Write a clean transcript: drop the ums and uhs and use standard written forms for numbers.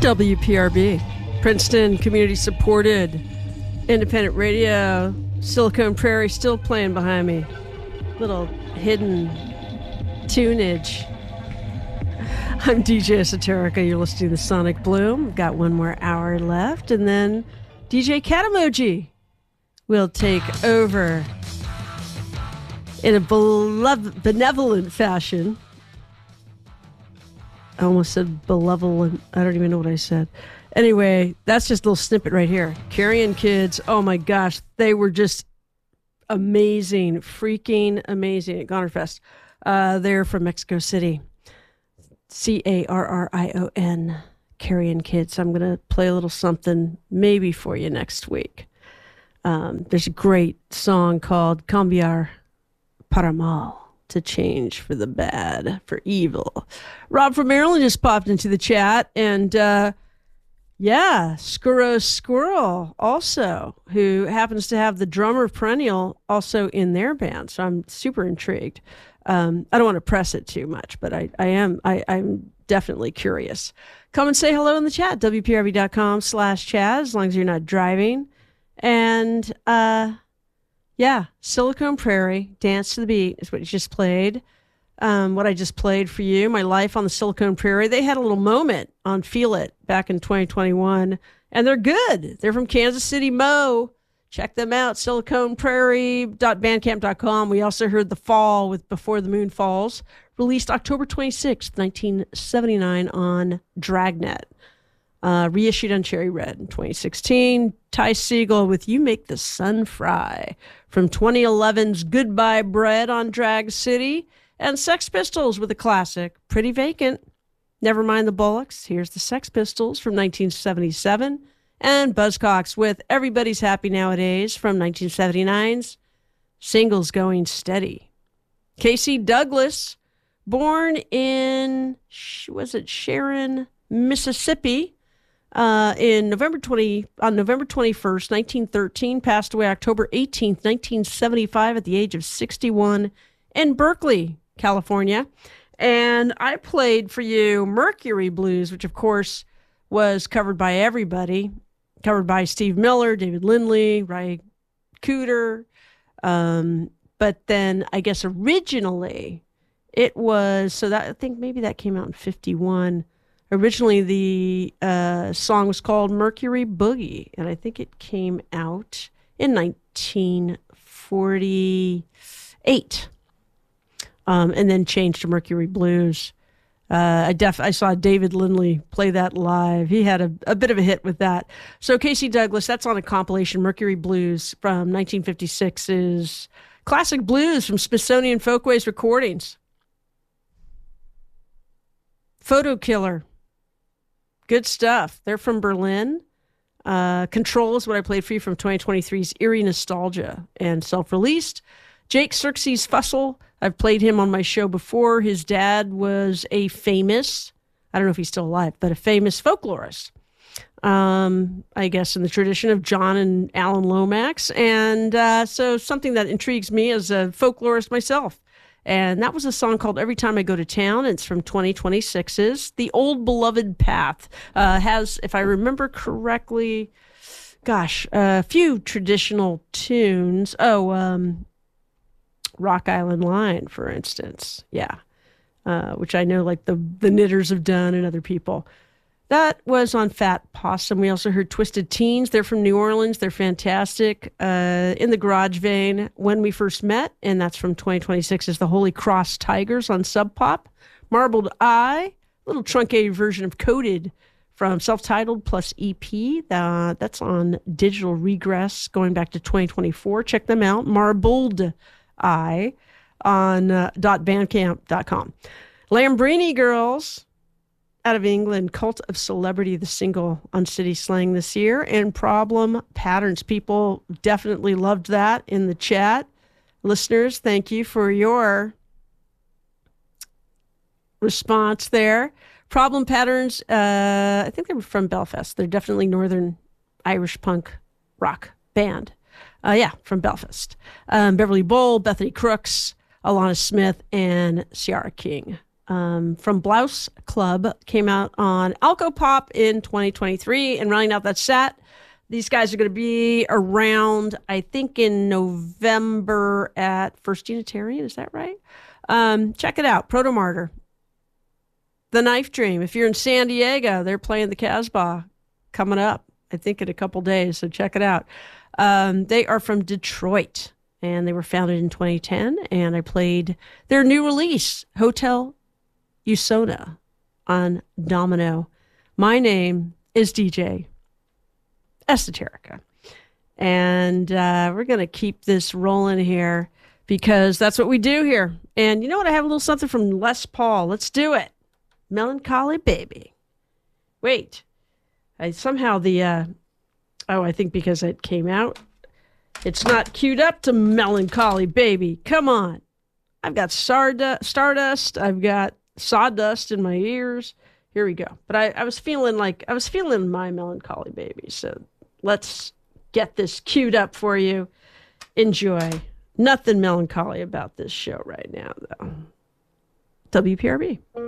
WPRB, Princeton community supported independent radio. Silicon Prairie still playing behind me. Little hidden tunage. I'm DJ Esoterica. You're listening to Sonic Bloom. We've got one more hour left, and then DJ Cat Emoji will take over in a benevolent fashion. I almost said benevolent. I don't even know what I said. Anyway, that's just a little snippet right here. Carrion Kids, oh my gosh, they were just amazing, freaking amazing at Gonerfest. They're from Mexico City. Carrion, Carrion Kids. I'm going to play a little something maybe for you next week. There's a great song called Cambiar para Mal, to change for the bad, for evil. Rob from Maryland just popped into the chat, and Squirrel also, who happens to have the drummer of Perennial also in their band. So I'm super intrigued. I don't want to press it too much, but I'm definitely curious. Come and say hello in the chat, WPRV.com/chat, as long as you're not driving. And Silicon Prairie, Dance to the Beat is what you just played. What I just played for you, My Life on the Silicon Prairie. They had a little moment on Feel It back in 2021, and they're good. They're from Kansas City, Mo. Check them out, siliconprairie.bandcamp.com. We also heard The Fall with Before the Moon Falls, released October 26th, 1979 on Dragnet. Reissued on Cherry Red in 2016. Ty Segall with You Make the Sun Fry from 2011's Goodbye Bread on Drag City. And Sex Pistols with a classic, Pretty Vacant. Never Mind the Bollocks. Here's the Sex Pistols from 1977. And Buzzcocks with Everybody's Happy Nowadays from 1979's Singles Going Steady. Casey Douglas, born in, Sharon, Mississippi, on November 21st, 1913, passed away October 18th, 1975 at the age of 61 in Berkeley, California. And I played for you Mercury Blues, which of course was covered by everybody, covered by Steve Miller, David Lindley, Ry Cooder. But then I guess originally it was, I think maybe that came out in 51. Originally the song was called Mercury Boogie, and I think it came out in 1948. And then changed to Mercury Blues. I saw David Lindley play that live. He had a bit of a hit with that. So Casey Douglas, that's on a compilation, Mercury Blues from 1956's Classic Blues from Smithsonian Folkways Recordings. Photo Killer. Good stuff. They're from Berlin. Control is what I played for you from 2023's Eerie Nostalgia and self-released. Jake Xerxes Fussell, I've played him on my show before. His dad was a famous, I don't know if he's still alive, but a famous folklorist. I guess in the tradition of John and Alan Lomax. And so something that intrigues me as a folklorist myself. And that was a song called Every Time I Go to Town. It's from 2026's The Old Beloved Path. Has, if I remember correctly, a few traditional tunes. Rock Island Line, for instance. Yeah. Which I know like the Knitters have done and other people. That was on Fat Possum. We also heard Twisted Teens. They're from New Orleans. They're fantastic. In the Garage Vein, When We First Met, and that's from 2026, is the Holy Cross Tigers on Sub Pop. Marbled Eye, little truncated version of Coded from Self-Titled plus EP. That's on Digital Regress going back to 2024. Check them out. Marbled Eye on .bandcamp.com. Lambrini Girls out of England, Cult of Celebrity, the single on City Slang this year, and Problem Patterns. People definitely loved that in the chat. Listeners, thank you for your response there. Problem Patterns, I think they were from Belfast. They're definitely Northern Irish punk rock band. From Belfast. Beverly Bull, Bethany Crooks, Alana Smith, and Ciara King from Blouse Club came out on Alco Pop in 2023. And rounding out that set, these guys are going to be around, I think, in November at First Unitarian. Is that right? Check it out. Proto Martyr. The Knife Dream. If you're in San Diego, they're playing the Casbah coming up, I think, in a couple days. So check it out. They are from Detroit, and they were founded in 2010. And I played their new release, Hotel Usona, on Domino. My name is DJ Esoterica. And we're going to keep this rolling here because that's what we do here. And you know what? I have a little something from Les Paul. Let's do it. Melancholy Baby. Wait. I think because it came out, it's not queued up to Melancholy Baby. Come on. I've got Stardust. I've got sawdust in my ears. Here we go. But I was feeling my Melancholy Baby. So let's get this queued up for you. Enjoy. Nothing melancholy about this show right now, though. WPRB.